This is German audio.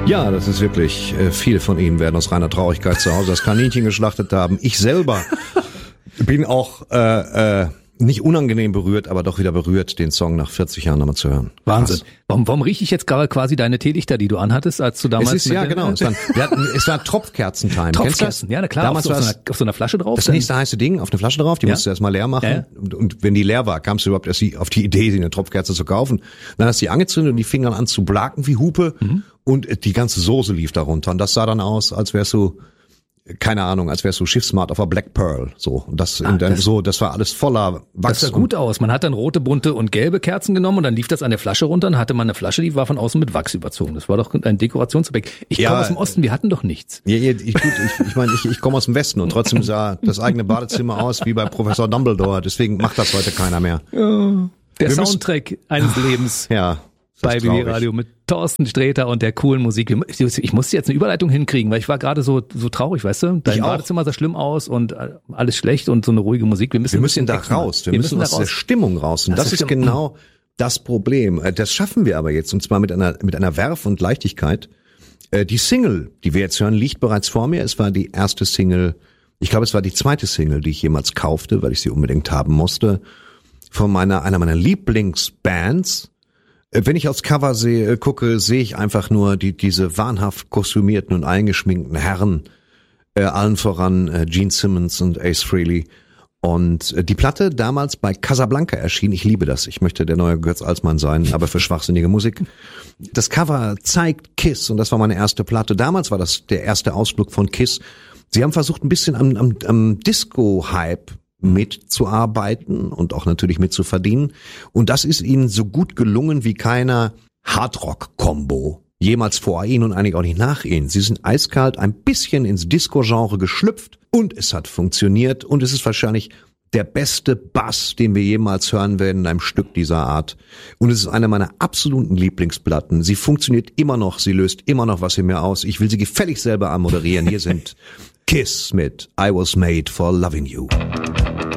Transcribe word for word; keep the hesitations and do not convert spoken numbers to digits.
Ja, das ist wirklich, äh, viele von Ihnen werden aus reiner Traurigkeit zu Hause das Kaninchen geschlachtet haben. Ich selber bin auch äh, äh, nicht unangenehm berührt, aber doch wieder berührt, den Song nach vierzig Jahren nochmal zu hören. Wahnsinn. Warum, warum rieche ich jetzt gerade quasi deine Teelichter, die du anhattest, als du damals... Es ist, ja, genau. Es war, wir hatten, es war Tropfkerzen-Time. Tropfkerzen, ja, na klar. Damals auf, so, war auf, so einer, auf so einer Flasche drauf. Das nächste heiße Ding, auf eine Flasche drauf, die ja? musst du erstmal leer machen. Ja, ja. Und, und wenn die leer war, kamst du überhaupt erst auf die Idee, sie eine Tropfkerze zu kaufen. Dann hast du die angezündet und die fingen dann an zu blaken wie Hupe. Mhm. Und die ganze Soße lief darunter. Und das sah dann aus, als wärst du... keine Ahnung, als wärst du Schiffsmart auf der Black Pearl, so. Und das, ah, in der, das so, das war alles voller Wachs. Das sah gut aus. Man hat dann rote, bunte und gelbe Kerzen genommen und dann lief das an der Flasche runter und hatte man eine Flasche, die war von außen mit Wachs überzogen. Das war doch ein Dekorationsobjekt. Ich ja, komme aus dem Osten, wir hatten doch nichts. Ja, ja, ich, gut, ich, ich meine, ich, ich komme aus dem Westen und trotzdem sah das eigene Badezimmer aus wie bei Professor Dumbledore. Deswegen macht das heute keiner mehr. Ja, der Wir Soundtrack müssen, eines Lebens. Ja. Bei B B Radio mit Thorsten Sträter und der coolen Musik. Ich musste jetzt eine Überleitung hinkriegen, weil ich war gerade so so traurig, weißt du? Dein Badezimmer sah schlimm aus und alles schlecht und so eine ruhige Musik. Wir müssen, wir müssen da raus. Wir, wir müssen, müssen aus der Stimmung raus. Und das, das ist genau das Problem. Das schaffen wir aber jetzt, und zwar mit einer mit einer Werf und Leichtigkeit. Die Single, die wir jetzt hören, liegt bereits vor mir. Es war die erste Single, ich glaube, es war die zweite Single, die ich jemals kaufte, weil ich sie unbedingt haben musste, von meiner einer meiner Lieblingsbands. Wenn ich aufs Cover sehe, gucke, sehe ich einfach nur die diese wahnhaft kostümierten und eingeschminkten Herren, äh, allen voran äh, Gene Simmons und Ace Frehley. Und äh, die Platte damals bei Casablanca erschien. Ich liebe das. Ich möchte der neue Götz Alsmann sein, aber für schwachsinnige Musik. Das Cover zeigt Kiss und das war meine erste Platte. Damals war das der erste Ausflug von Kiss. Sie haben versucht, ein bisschen am, am, am Disco-Hype mitzuarbeiten und auch natürlich mitzuverdienen. Und das ist ihnen so gut gelungen wie keiner Hardrock-Kombo jemals vor ihnen und eigentlich auch nicht nach ihnen. Sie sind eiskalt ein bisschen ins Disco-Genre geschlüpft und es hat funktioniert und es ist wahrscheinlich der beste Bass, den wir jemals hören werden in einem Stück dieser Art. Und es ist eine meiner absoluten Lieblingsplatten. Sie funktioniert immer noch, sie löst immer noch was in mir aus. Ich will sie gefällig selber anmoderieren. Hier sind Kiss mit I Was Made for Loving You.